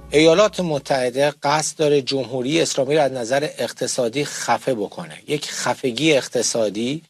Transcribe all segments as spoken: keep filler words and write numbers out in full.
ایالات متحده قصد داره جمهوری اسلامی رو از نظر اقتصادی خفه بکنه. یک خفگی اقتصادی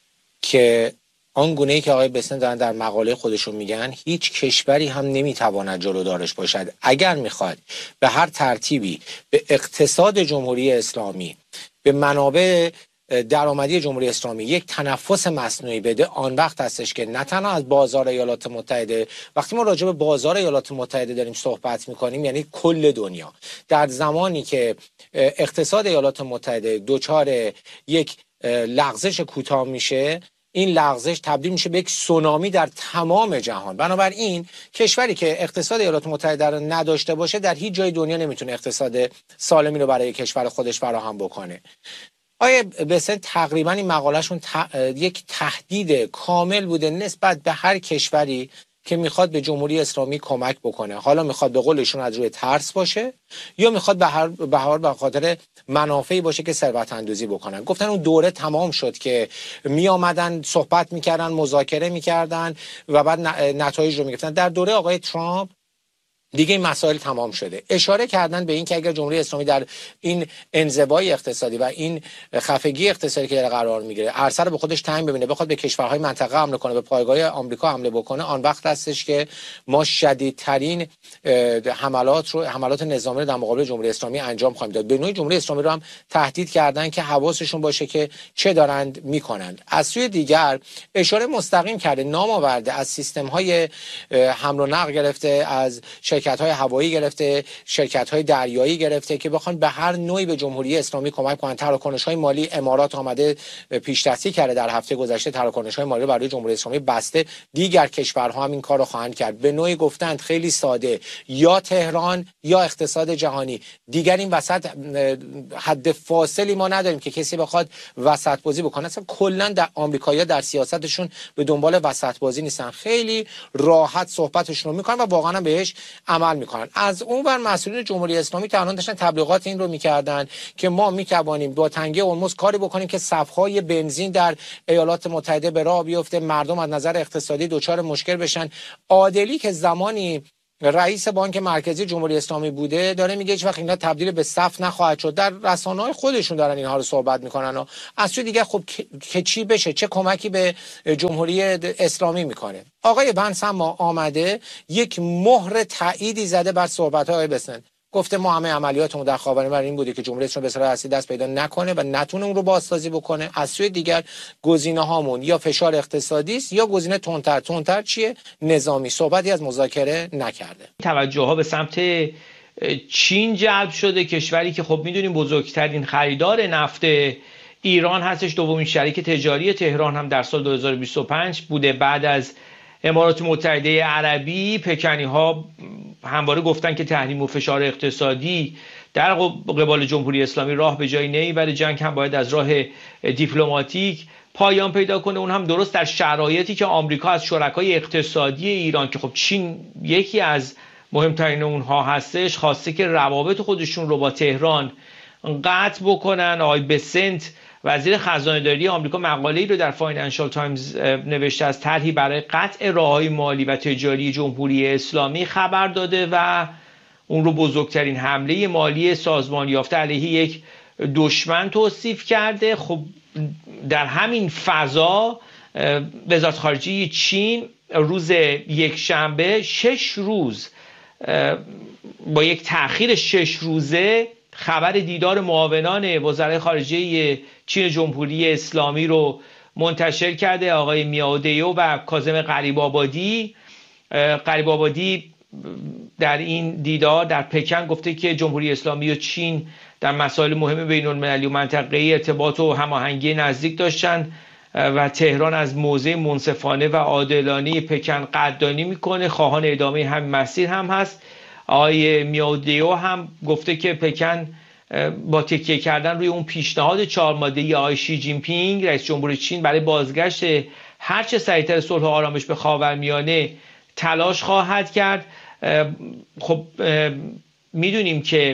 که آنگونه‌ای که آقای بسنت دارن در مقاله خودشون میگن هیچ کشوری هم نمیتواند جلودارش باشد. اگر میخواد به هر ترتیبی به اقتصاد جمهوری اسلامی، به منابع درآمدی جمهوری اسلامی یک تنفس مصنوعی بده، آن وقت هستش که نه تنها از بازار ایالات متحده، وقتی ما راجع به بازار ایالات متحده داریم صحبت میکنیم یعنی کل دنیا، در زمانی که اقتصاد ایالات متحده دچار یک لغزش کوتاه میشه، این لغزش تبدیل میشه به یک سونامی در تمام جهان. بنابراین کشوری که اقتصاد ایالات متحده رو نداشته باشه در هیچ جای دنیا نمیتونه اقتصاد سالمی رو برای کشور خودش فراهم بکنه. آیه بسنت تقریبا این مقالهشون ت... یک تهدید کامل بوده نسبت به هر کشوری که میخواد به جمهوری اسلامی کمک بکنه. حالا میخواد به قولشون از روی ترس باشه یا میخواد به هر به هر به خاطر منافعی باشه که ثروت اندوزی بکنن. گفتن اون دوره تمام شد که می آمدن صحبت میکردن، مذاکره میکردن و بعد نتایج رو میگفتن. در دوره آقای ترامپ دیگه این مسائل تمام شده. اشاره کردن به این که اگر جمهوری اسلامی در این انزوای اقتصادی و این خفگی اقتصادی که در قرار میگیره عرصه رو به خودش تعیین ببینه، بخواد به کشورهای منطقه حمله کنه، به پایگاه آمریکا حمله بکنه، آن وقت هستش که ما شدیدترین حملات رو حملات نظامی رو در مقابل جمهوری اسلامی انجام خواهیم داد. به نوعی جمهوری اسلامی رو هم تهدید کردن که حواسشون باشه که چه دارند میکنند. از سوی دیگر اشاره مستقیم کرده، نام آورده از سیستم های حمل و نقل گرفته، از شرکت‌های هوایی گرفته، شرکت‌های دریایی گرفته که بخوان به هر نوعی به جمهوری اسلامی کمک کنن. تراکنش‌های مالی امارات آمده پیش دستی کرده در هفته گذشته، تراکنش‌های مالی رو برای جمهوری اسلامی بسته. دیگر کشورها هم این کارو خواهند کرد. به نوعی گفتند خیلی ساده، یا تهران یا اقتصاد جهانی. دیگر این وسط حد فاصلی ما نداریم که کسی بخواد وسط بازی بکنه. اصلا کلا در آمریکایی‌ها در سیاستشون به دنبال وسط بازی نیستن. خیلی راحت صحبتشون رو میکنن و واقعا بهش عمل میکنن. از اون ور مسئولین جمهوری اسلامی که الان داشتن تبلیغات این رو میکردن که ما میتوانیم با تنگه هرمز کاری بکنیم که صفهای بنزین در ایالات متحده به راه بیفته، مردم از نظر اقتصادی دچار مشکل بشن. عادلی که زمانی رئیس بانک مرکزی جمهوری اسلامی بوده داره میگه هیچ وقت اینا تبدیل به صف نخواهد شد. در رسانه‌های خودشون دارن اینها رو صحبت میکنن و از سوی دیگه خب که چی بشه، چه کمکی به جمهوری اسلامی میکنه. آقای بنس هم آمده یک مهر تأییدی زده بر صحبت‌های آقای بسنت. گفته ما همه عملیاتمون در خاورمیانه این بوده که جمهوری اسلامی به صورت اصلی دست پیدا نکنه و نتونه اون رو بازسازی بکنه. از سوی دیگر گزینه‌هامون یا فشار اقتصادی است یا گزینه تندتر. تندتر چیه؟ نظامی. صحبتی از مذاکره نکرده. توجه‌ها به سمت چین جلب شده، کشوری که خب میدونیم بزرگترین خریدار نفت ایران هستش، دومین شریک تجاری تهران هم در سال دو هزار و بیست و پنج بوده. بعد از امارات متحده عربی، پکنی ها همواره گفتن که تحریم و فشار اقتصادی در قبال جمهوری اسلامی راه به جایی نمیبره، جنگ هم باید از راه دیپلماتیک پایان پیدا کنه. اون هم درست در شرایطی که آمریکا از شرکای اقتصادی ایران که خب چین یکی از مهمترین اونها هستش خواسته که روابط خودشون رو با تهران قطع بکنن. آقای بسنت وزیر خزانه داری آمریکا مقاله‌ای رو در فاینانشال تایمز نوشته از طرحی برای قطع راه‌های مالی و تجاری جمهوری اسلامی خبر داده و اون رو بزرگترین حمله مالی سازمان یافته علیه یک دشمن توصیف کرده. خب در همین فضا وزارت خارجه چین روز یک شنبه شش روز با یک تأخیر شش روزه خبر دیدار معاونان وزرای خارجه چین جمهوری اسلامی رو منتشر کرده. آقای میاو دیو و کاظم غریب آبادی غریب آبادی در این دیدار در پکن گفته که جمهوری اسلامی و چین در مسائل مهم بین المللی و منطقه‌ای ارتباط و هماهنگی نزدیک داشتن و تهران از موضع منصفانه و عادلانه پکن قدردانی میکنه، خواهان ادامه همین مسیر هم هست. آقای میاو دیو هم گفته که پکن با تکیه کردن روی اون پیشنهاد چهار ماده‌ای آقای شی جین پینگ رئیس جمهور چین برای بازگشت هرچه سریعتر صلح و آرامش به خاورمیانه تلاش خواهد کرد. خب میدونیم که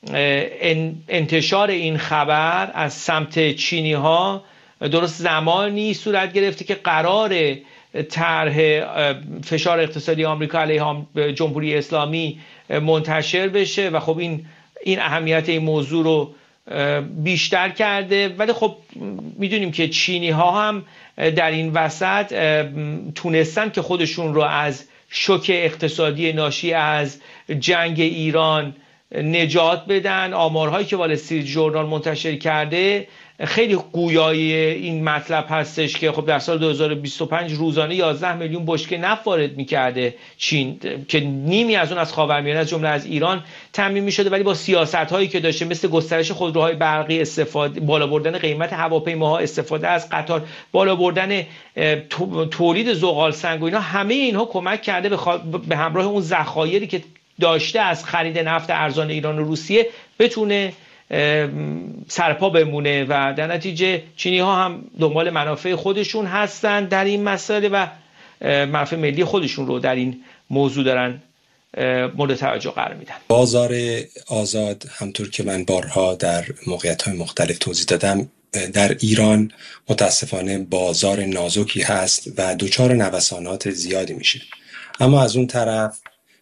انتشار این خبر از سمت چینی ها درست زمانی صورت گرفته که قرار طرح فشار اقتصادی آمریکا علیه جمهوری اسلامی منتشر بشه و خب این این اهمیت این موضوع رو بیشتر کرده. ولی خب میدونیم که چینی ها هم در این وسط تونستن که خودشون رو از شوک اقتصادی ناشی از جنگ ایران نجات بدن. آمارهایی که وال استریت ژورنال منتشر کرده خیلی گویای این مطلب هستش که خب در سال دو هزار و بیست و پنج روزانه یازده میلیون بشکه نفت وارد می‌کرده چین که نیمی از اون از خاورمیانه از جمله از ایران تامین می‌شده، ولی با سیاست‌هایی که داشته مثل گسترش خودروهای برقی، استفاده بالا بردن قیمت هواپیماها، استفاده از قطار، بالا بردن تولید زغال سنگ و اینا، همه اینها کمک کرده به, خوا... به همراه اون ذخایری که داشته از خرید نفت ارزان ایران و روسیه بتونه سرپا بمونه و در نتیجه چینی ها هم دنبال منافع خودشون هستن در این مسئله و منافع ملی خودشون رو در این موضوع دارن مورد توجه قرار میدن. بازار آزاد همطور که من بارها در موقعیت‌های مختلف توضیح دادم در ایران متاسفانه بازار نازکی هست و دچار نوسانات زیادی میشه، اما از اون طرف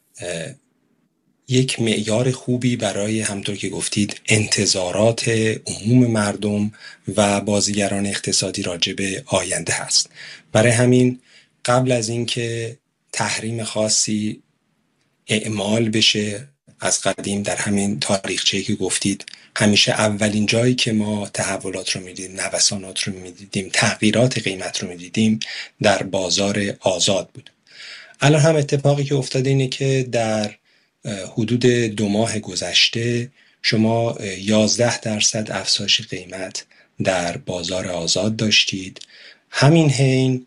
یک معیار خوبی برای همطور که گفتید انتظارات عموم مردم و بازیگران اقتصادی راجع به آینده هست. برای همین قبل از اینکه تحریم خاصی اعمال بشه از قدیم در همین تاریخچه‌ای که گفتید همیشه اولین جایی که ما تحولات رو میدیدیم، نوسانات رو میدیدیم، تغییرات قیمت رو میدیدیم در بازار آزاد بود. الان هم اتفاقی که افتاده اینه که در حدود دو ماه گذشته شما یازده درصد افزایش قیمت در بازار آزاد داشتید. همین حین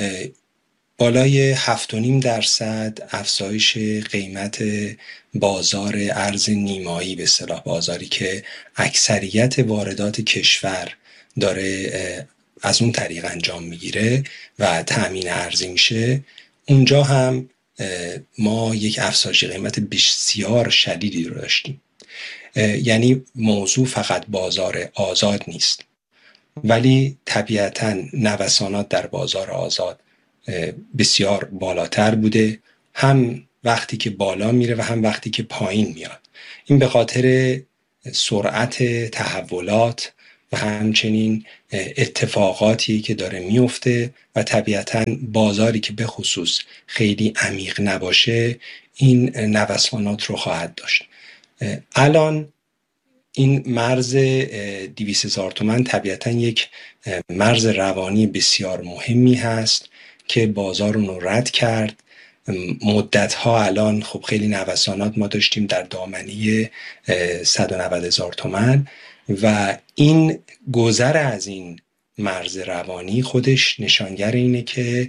بالای هفت و نیم درصد افزایش قیمت بازار ارز نیمایی، به اصطلاح بازاری که اکثریت واردات کشور داره از اون طریق انجام میگیره و تأمین ارزی میشه، اونجا هم ما یک افزایش قیمت بسیار شدیدی رو داشتیم. یعنی موضوع فقط بازار آزاد نیست، ولی طبیعتاً نوسانات در بازار آزاد بسیار بالاتر بوده، هم وقتی که بالا میره و هم وقتی که پایین میاد. این به خاطر سرعت تحولات و همچنین اتفاقاتی که داره میفته و طبیعتاً بازاری که به خصوص خیلی عمیق نباشه این نوسانات رو خواهد داشت. الان این مرز دویست هزار تومان طبیعتاً یک مرز روانی بسیار مهمی هست که بازار رو رد کرد. مدت‌ها الان خب خیلی نوسانات ما داشتیم در دامنه صد و نود هزار تومان و این گذر از این مرز روانی خودش نشانگر اینه که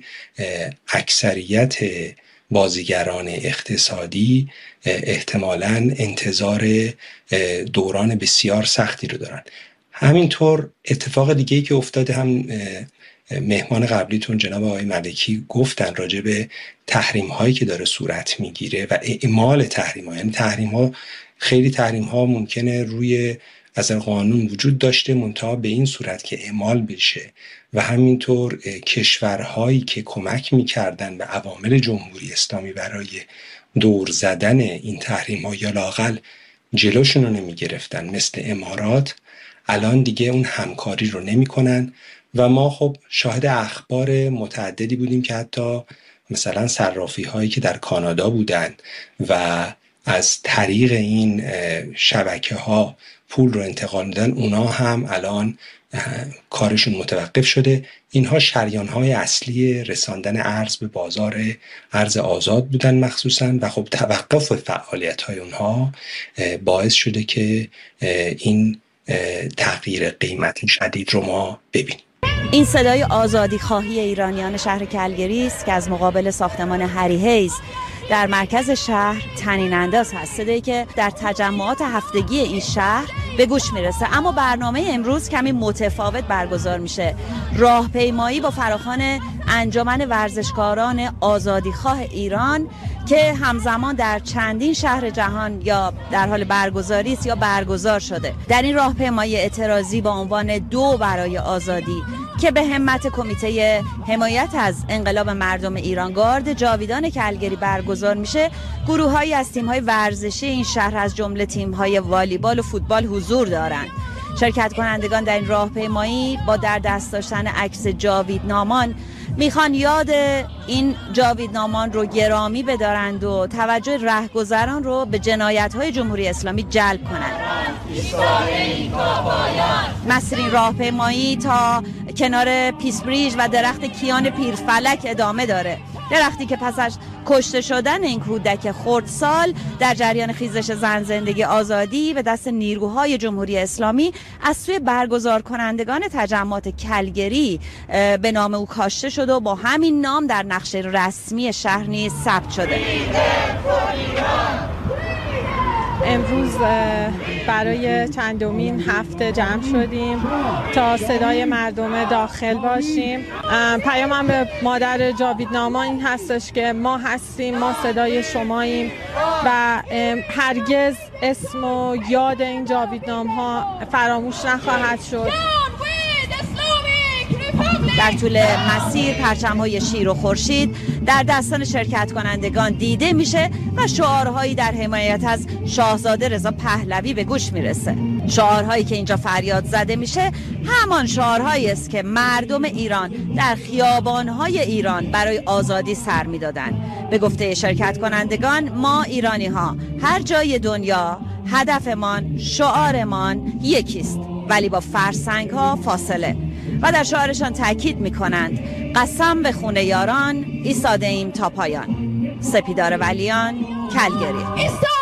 اکثریت بازیگران اقتصادی احتمالاً انتظار دوران بسیار سختی رو دارن. همینطور اتفاق دیگه‌ای که افتاده هم مهمان قبلیتون جناب آقای ملکی گفتن راجع به تحریم هایی که داره صورت میگیره و اعمال تحریم ها. یعنی تحریم ها خیلی تحریم ها ممکنه روی از قانون وجود داشته منتها به این صورت که اعمال بشه و همینطور کشورهایی که کمک میکردن به عوامل جمهوری اسلامی برای دور زدن این تحریم ها یا لااقل جلوشون رو نمیگرفتن مثل امارات، الان دیگه اون همکاری رو نمی کنن و ما خب شاهد اخبار متعددی بودیم که حتی مثلا صرافی هایی که در کانادا بودن و از طریق این شبکه ها پول رو انتقال میدن، اونا هم الان کارشون متوقف شده. اینها شریان های اصلی رساندن ارز به بازار ارز آزاد بودن مخصوصا و خب توقف فعالیت های اونها باعث شده که این تغییر قیمت شدید رو ما ببینیم. این صدای آزادی خواهی ایرانیان شهر کلگری است که از مقابل ساختمان هری هیز در مرکز شهر طنین انداز هست. صدایی که در تجمعات هفتگی این شهر به گوش میرسه. اما برنامه امروز کمی متفاوت برگزار میشه. راهپیمایی با فراخوان انجمن ورزشکاران آزادیخواه ایران که همزمان در چندین شهر جهان یا در حال برگزاری است یا برگزار شده. در این راهپیمایی اعتراضی با عنوان دو برای آزادی که به همت کمیته حمایت از انقلاب مردم ایرانگارد جاویدان کلگری برگزار میشه، گروه‌هایی از تیم‌های ورزشی این شهر از جمله تیم‌های والیبال و فوتبال حضور دارند. شرکت کنندگان در این راهپیمایی با در دست داشتن عکس جاویدنامان میخوان یاد این جاویدنامان رو گرامی بدارند و توجه رهگذران رو به جنایت‌های جمهوری اسلامی جلب کنند. مسیر این راهپیمایی تا کنار پیس بریج و درخت کیان پیرفلک ادامه داره. درختی که پس از کشته شدن این کودک خردسال در جریان خیزش زن زندگی آزادی به دست نیروهای جمهوری اسلامی از سوی برگزار کنندگان تجمعات کلگری به نام او کاشته شده و با همین نام در نقشه رسمی شهر نیز ثبت شده. امروز برای چندمین هفته جمع شدیم تا صدای مردم داخل باشیم. پیامم به مادر جاویدنامان این هستش که ما هستیم، ما صدای شماییم و هرگز اسم و یاد این جاویدنام‌ها فراموش نخواهد شد. در طول مسیر پرچم‌های شیر و خورشید در دستان شرکت کنندگان دیده میشه و شعارهایی در حمایت از شاهزاده رضا پهلوی به گوش میرسه. شعارهایی که اینجا فریاد زده میشه همان شعارهایی است که مردم ایران در خیابان‌های ایران برای آزادی سر میدادن. به گفته شرکت کنندگان، ما ایرانی‌ها هر جای دنیا هدفمان، شعارمان یکیست، ولی با فرسنگ‌ها فاصله. و در شعارشان تاکید می‌کنند قسم به خون یاران ایستاده ایم تا پایان. سپیدار ولیان، کلگری.